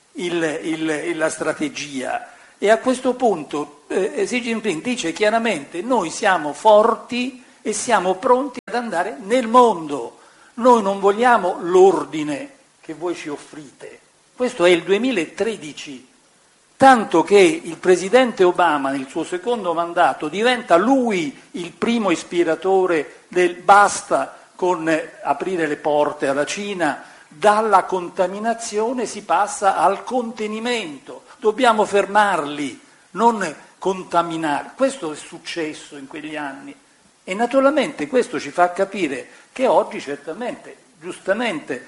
la strategia e a questo punto Xi Jinping dice chiaramente: noi siamo forti e siamo pronti ad andare nel mondo, noi non vogliamo l'ordine che voi ci offrite. Questo è il 2013, tanto che il presidente Obama nel suo secondo mandato diventa lui il primo ispiratore del basta con aprire le porte alla Cina. Dalla contaminazione si passa al contenimento, dobbiamo fermarli, non contaminare. Questo è successo in quegli anni e naturalmente questo ci fa capire che oggi certamente, giustamente,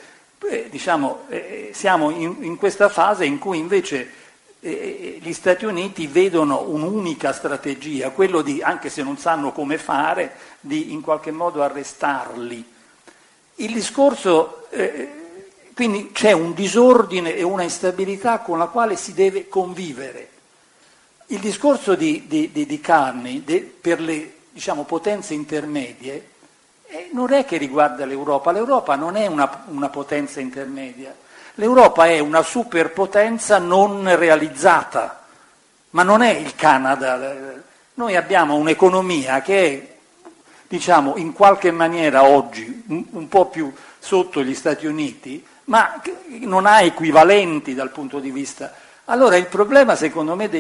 siamo in questa fase in cui invece gli Stati Uniti vedono un'unica strategia, quello di, anche se non sanno come fare, di in qualche modo arrestarli. Il discorso... Quindi c'è un disordine e una instabilità con la quale si deve convivere. Il discorso di Carney per le, diciamo, potenze intermedie non è che riguarda l'Europa. L'Europa non è una potenza intermedia. L'Europa è una superpotenza non realizzata, ma non è il Canada. Noi abbiamo un'economia che è, diciamo, in qualche maniera oggi un po' più sotto gli Stati Uniti, ma non ha equivalenti dal punto di vista. Allora il problema secondo me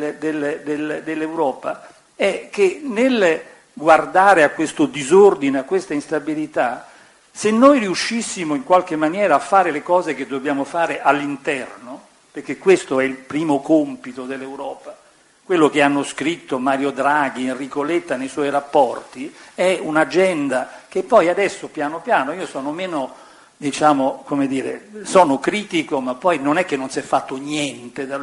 dell'Europa è che nel guardare a questo disordine, a questa instabilità, se noi riuscissimo in qualche maniera a fare le cose che dobbiamo fare all'interno, perché questo è il primo compito dell'Europa, quello che hanno scritto Mario Draghi, Enrico Letta nei suoi rapporti, è un'agenda che poi adesso piano piano, io sono meno... diciamo, come dire, sono critico, ma poi non è che non si è fatto niente dal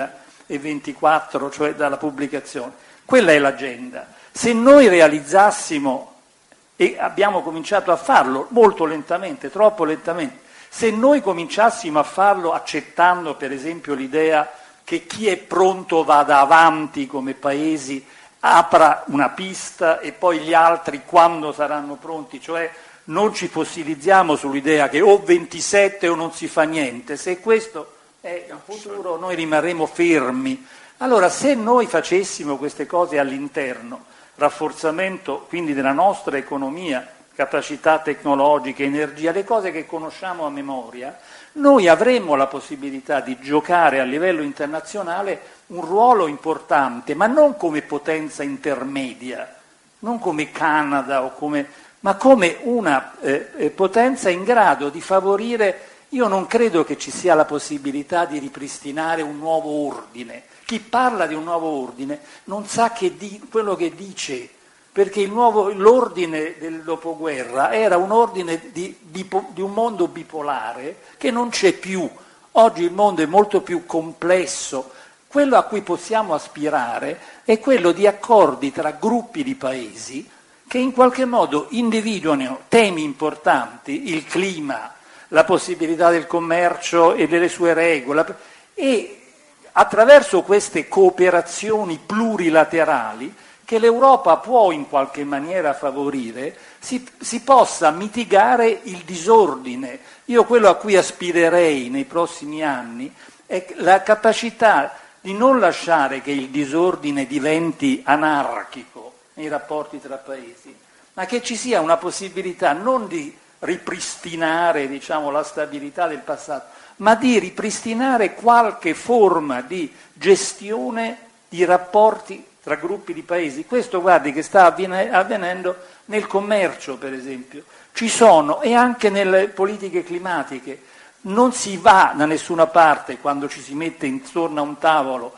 2024, cioè dalla pubblicazione. Quella è l'agenda. Se noi realizzassimo, e abbiamo cominciato a farlo molto lentamente, troppo lentamente, se noi cominciassimo a farlo accettando per esempio l'idea che chi è pronto vada avanti come paesi, apra una pista e poi gli altri quando saranno pronti, cioè non ci fossilizziamo sull'idea che o 27 o non si fa niente, se questo è il futuro noi rimarremo fermi. Allora se noi facessimo queste cose all'interno, rafforzamento quindi della nostra economia, capacità tecnologiche, energia, le cose che conosciamo a memoria, noi avremmo la possibilità di giocare a livello internazionale un ruolo importante, ma non come potenza intermedia, non come Canada o come... ma come una potenza in grado di favorire, io non credo che ci sia la possibilità di ripristinare un nuovo ordine. Chi parla di un nuovo ordine non sa quello che dice, perché l'ordine del dopoguerra era un ordine di un mondo bipolare che non c'è più. Oggi il mondo è molto più complesso. Quello a cui possiamo aspirare è quello di accordi tra gruppi di paesi che in qualche modo individuano temi importanti, il clima, la possibilità del commercio e delle sue regole, e attraverso queste cooperazioni plurilaterali che l'Europa può in qualche maniera favorire, si possa mitigare il disordine. Io quello a cui aspirerei nei prossimi anni è la capacità di non lasciare che il disordine diventi anarchico nei rapporti tra paesi, ma che ci sia una possibilità non di ripristinare, diciamo, la stabilità del passato, ma di ripristinare qualche forma di gestione di rapporti tra gruppi di paesi. Questo, guardi, che sta avvenendo nel commercio, per esempio. Ci sono, e anche nelle politiche climatiche. Non si va da nessuna parte quando ci si mette intorno a un tavolo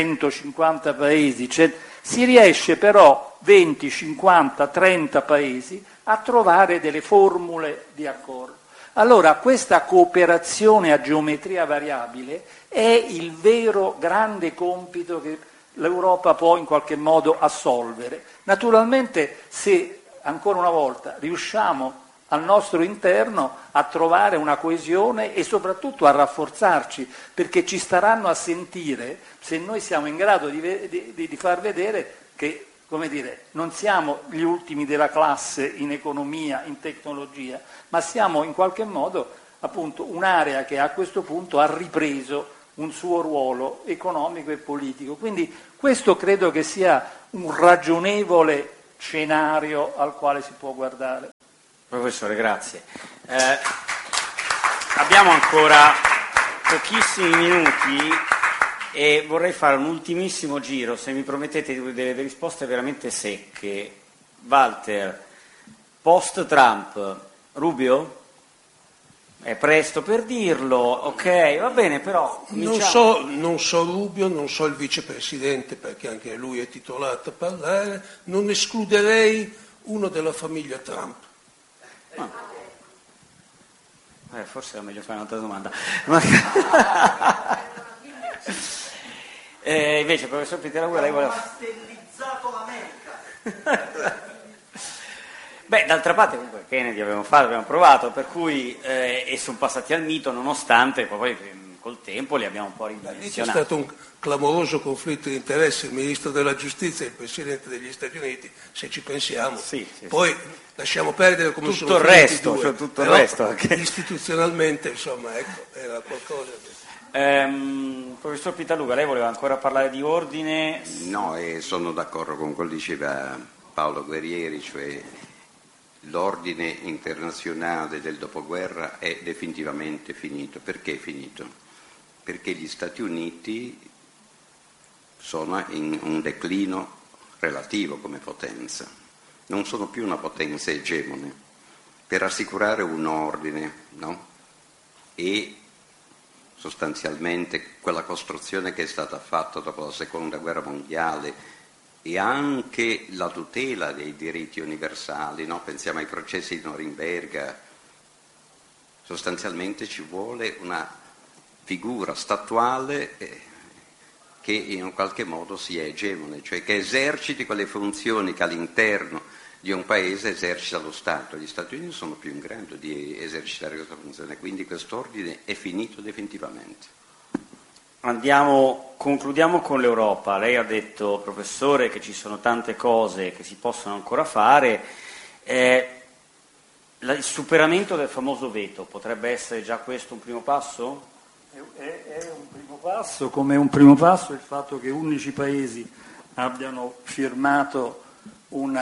150 paesi, si riesce però 20, 50, 30 paesi a trovare delle formule di accordo. Allora questa cooperazione a geometria variabile è il vero grande compito che l'Europa può in qualche modo assolvere. Naturalmente se, ancora una volta, riusciamo al nostro interno a trovare una coesione e soprattutto a rafforzarci, perché ci staranno a sentire se noi siamo in grado di far vedere che, come dire, non siamo gli ultimi della classe in economia, in tecnologia, ma siamo in qualche modo appunto un'area che a questo punto ha ripreso un suo ruolo economico e politico. Quindi questo credo che sia un ragionevole scenario al quale si può guardare. Professore, grazie. Abbiamo ancora pochissimi minuti e vorrei fare un ultimissimo giro, se mi promettete delle risposte veramente secche. Walter, post-Trump, Rubio? È presto per dirlo, ok, va bene, però... Non so Rubio, non so il vicepresidente, perché anche lui è titolato a parlare, non escluderei uno della famiglia Trump. Forse era meglio fare un'altra domanda. Invece, professor Pitteraura, lei voleva... pastellizzato l'America. Beh, d'altra parte comunque Kennedy abbiamo provato, per cui e sono passati al mito, nonostante poi col tempo li abbiamo un po' ridimensionati. C'è stato un clamoroso conflitto di interessi, il ministro della giustizia e il presidente degli Stati Uniti, se ci pensiamo. Sì. Poi lasciamo perdere come tutto sono il finiti resto, due, cioè tutto il però resto anche. Istituzionalmente, insomma, ecco, era qualcosa che... Professor Pittaluga, lei voleva ancora parlare di ordine? No, e sono d'accordo con quello che diceva Paolo Guerrieri, cioè l'ordine internazionale del dopoguerra è definitivamente finito. Perché è finito? Perché gli Stati Uniti sono in un declino relativo come potenza, non sono più una potenza egemone. Per assicurare un ordine, no? E sostanzialmente quella costruzione che è stata fatta dopo la Seconda Guerra Mondiale e anche la tutela dei diritti universali, no? Pensiamo ai processi di Norimberga, sostanzialmente ci vuole una figura statuale che in un qualche modo sia egemone, cioè che eserciti quelle funzioni che all'interno di un paese esercita lo Stato. Gli Stati Uniti sono più in grado di esercitare questa funzione, quindi quest'ordine è finito definitivamente. Concludiamo con l'Europa. Lei ha detto, professore, che ci sono tante cose che si possono ancora fare. Il superamento del famoso veto potrebbe essere già questo un primo passo? È un primo passo, come un primo passo il fatto che 11 paesi abbiano firmato un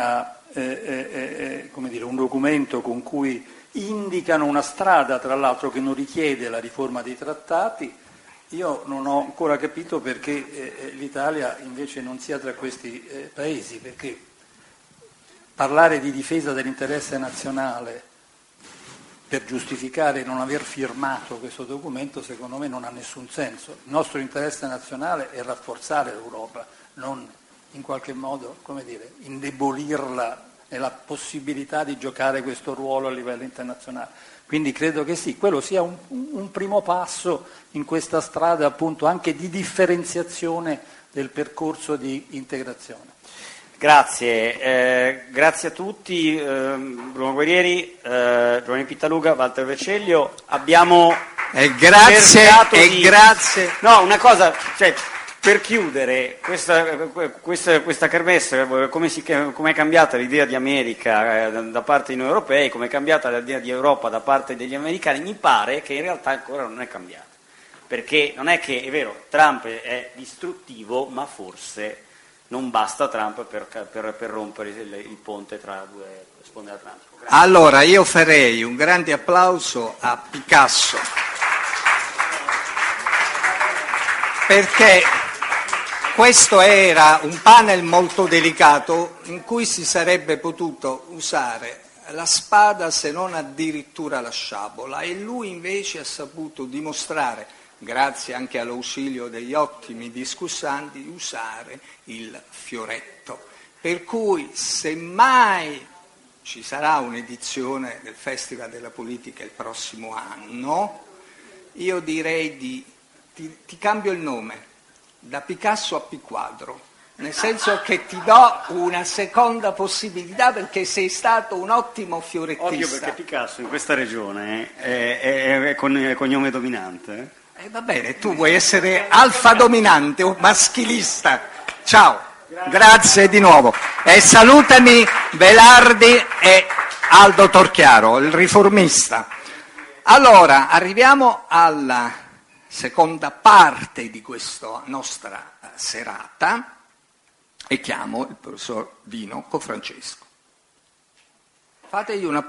documento con cui indicano una strada, tra l'altro, che non richiede la riforma dei trattati. Io non ho ancora capito perché l'Italia invece non sia tra questi paesi, perché parlare di difesa dell'interesse nazionale per giustificare non aver firmato questo documento secondo me non ha nessun senso. Il nostro interesse nazionale è rafforzare l'Europa, non in qualche modo, indebolirla nella possibilità di giocare questo ruolo a livello internazionale. Quindi credo che sì, quello sia un primo passo in questa strada appunto anche di differenziazione del percorso di integrazione. Grazie, grazie a tutti, Bruno Guerrieri, Giovanni Pittaluga, Walter Verceglio. Abbiamo grazie. No, una cosa, cioè, per chiudere questa kermesse, come è cambiata l'idea di America da parte di noi europei, come è cambiata l'idea di Europa da parte degli americani, mi pare che in realtà ancora non è cambiata. Perché non è che, è vero, Trump è distruttivo, ma forse non basta Trump per rompere il ponte tra due sponde dell'Atlantico. Grazie. Allora, io farei un grande applauso a Picasso, perché questo era un panel molto delicato in cui si sarebbe potuto usare la spada se non addirittura la sciabola, e lui invece ha saputo dimostrare, grazie anche all'ausilio degli ottimi discussanti, di usare il fioretto. Per cui se mai ci sarà un'edizione del Festival della Politica il prossimo anno, io direi ti cambio il nome, da Picasso a Piquadro, nel senso che ti do una seconda possibilità perché sei stato un ottimo fiorettista. Ovvio, perché Picasso in questa regione è cognome dominante. Va bene, tu vuoi essere alfa dominante o maschilista. Ciao, grazie di nuovo. E salutami Velardi e Aldo Torchiaro, il riformista. Allora, arriviamo alla seconda parte di questa nostra serata e chiamo il professor Dino Cofrancesco. Fategli una